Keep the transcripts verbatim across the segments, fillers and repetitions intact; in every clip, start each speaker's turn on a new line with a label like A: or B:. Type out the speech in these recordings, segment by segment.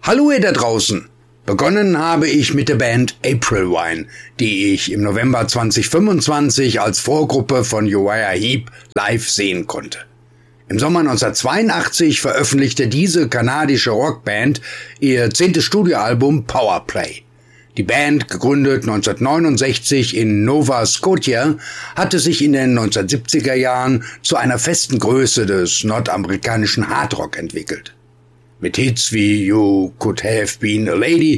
A: Hallo ihr da draußen! Begonnen habe ich mit der Band April Wine, die ich im November zwanzig fünfundzwanzig als Vorgruppe von Uriah Heep live sehen konnte. Im Sommer neunzehnhundertzweiundachtzig veröffentlichte diese kanadische Rockband ihr zehntes Studioalbum Powerplay. Die Band, gegründet neunzehnhundertneunundsechzig in Nova Scotia, hatte sich in den neunzehnhundertsiebziger Jahren zu einer festen Größe des nordamerikanischen Hardrock entwickelt. Mit Hits wie You Could Have Been a Lady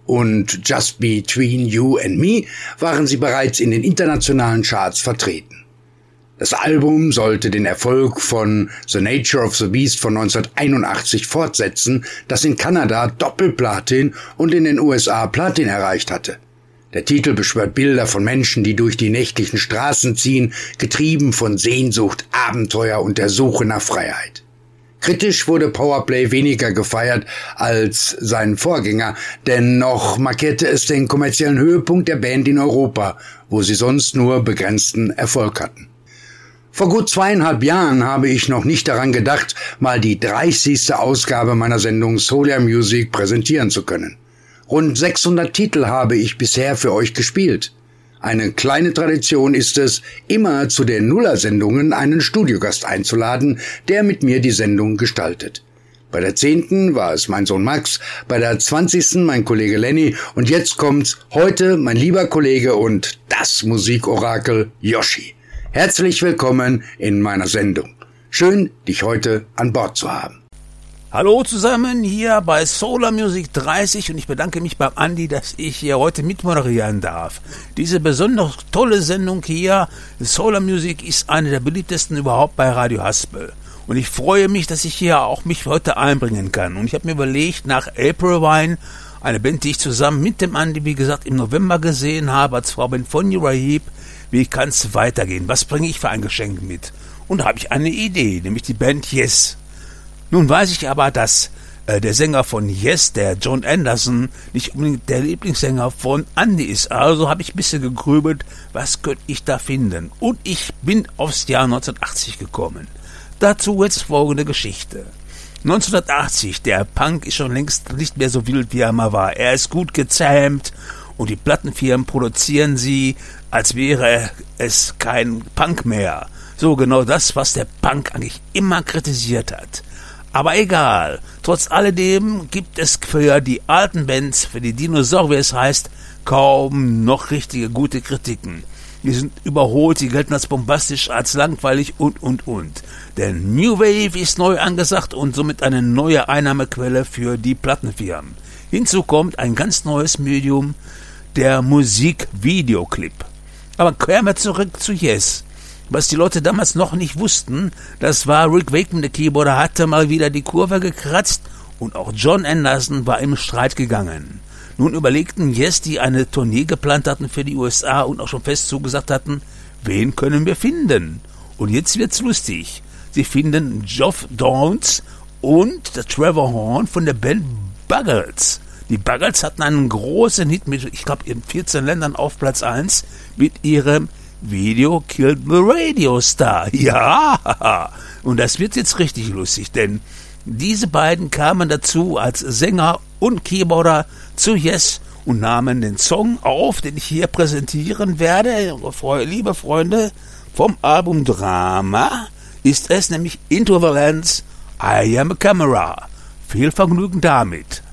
A: und Just Between You and Me waren sie bereits in den internationalen Charts vertreten. Das Album sollte den Erfolg von The Nature of the Beast von neunzehnhunderteinundachtzig fortsetzen, das in Kanada Doppelplatin und in den U S A Platin erreicht hatte. Der Titel beschwört Bilder von Menschen, die durch die nächtlichen Straßen ziehen, getrieben von Sehnsucht, Abenteuer und der Suche nach Freiheit. Kritisch wurde Powerplay weniger gefeiert als sein Vorgänger, dennoch markierte es den kommerziellen Höhepunkt der Band in Europa, wo sie sonst nur begrenzten Erfolg hatten. Vor gut zweieinhalb Jahren habe ich noch nicht daran gedacht, mal die dreißigste Ausgabe meiner Sendung Solar Music präsentieren zu können. Rund sechshundert Titel habe ich bisher für euch gespielt. Eine kleine Tradition ist es, immer zu den Nuller-Sendungen einen Studiogast einzuladen, der mit mir die Sendung gestaltet. Bei der zehnten war es mein Sohn Max, bei der zwanzigsten mein Kollege Lenny und jetzt kommt's heute mein lieber Kollege und das Musikorakel Yoshi. Herzlich willkommen in meiner Sendung. Schön, dich heute an Bord zu haben.
B: Hallo zusammen hier bei Solar Music dreißig und ich bedanke mich beim Andi, dass ich hier heute mitmoderieren darf. Diese besonders tolle Sendung hier, Solar Music, ist eine der beliebtesten überhaupt bei Radio Haspel. Und ich freue mich, dass ich hier auch mich heute einbringen kann. Und ich habe mir überlegt, nach April Wine, eine Band, die ich zusammen mit dem Andi, wie gesagt, im November gesehen habe, als Vorband von Uriah Heep, wie kann es weitergehen? Was bringe ich für ein Geschenk mit? Und da habe ich eine Idee, nämlich die Band Yes. Nun weiß ich aber, dass äh, der Sänger von Yes, der Jon Anderson, nicht unbedingt der Lieblingssänger von Andy ist. Also habe ich ein bisschen gegrübelt, was könnte ich da finden. Und ich bin aufs Jahr neunzehnhundertachtzig gekommen. Dazu jetzt folgende Geschichte. neunzehnhundertachtzig, der Punk ist schon längst nicht mehr so wild, wie er mal war. Er ist gut gezähmt und die Plattenfirmen produzieren sie, als wäre es kein Punk mehr. So genau das, was der Punk eigentlich immer kritisiert hat. Aber egal, trotz alledem gibt es für die alten Bands, für die Dinosaurier, wie es heißt, kaum noch richtige gute Kritiken. Die sind überholt, sie gelten als bombastisch, als langweilig und, und, und. Denn New Wave ist neu angesagt und somit eine neue Einnahmequelle für die Plattenfirmen. Hinzu kommt ein ganz neues Medium, der Musikvideoclip. Aber kehren wir zurück zu Yes. Was die Leute damals noch nicht wussten, das war Rick Wakeman, der Keyboarder, hatte mal wieder die Kurve gekratzt und auch Jon Anderson war im Streit gegangen. Nun überlegten Yes, die eine Tournee geplant hatten für die U S A und auch schon fest zugesagt hatten, wen können wir finden? Und jetzt wird's lustig. Sie finden Geoff Downes und der Trevor Horn von der Band Buggles. Die Buggles hatten einen großen Hit mit, ich glaube, in vierzehn Ländern auf Platz eins mit ihrem Video Killed the Radio Star. Ja, und das wird jetzt richtig lustig, denn diese beiden kamen dazu als Sänger und Keyboarder zu Yes und nahmen den Song auf, den ich hier präsentieren werde. Liebe Freunde, vom Album Drama ist es nämlich Into the Lens, I Am a Camera. Viel Vergnügen damit.